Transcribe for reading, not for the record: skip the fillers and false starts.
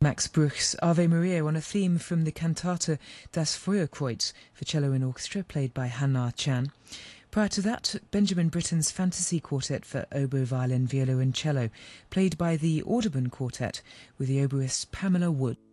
Max Bruch's Ave Maria on a theme from the cantata Das Feuerkreuz for cello and orchestra, played by Han-Na Chan. Prior to that, Benjamin Britten's Fantasy Quartet for oboe, violin, viola and cello, played by the Audubon Quartet with the oboist Pamela Wood.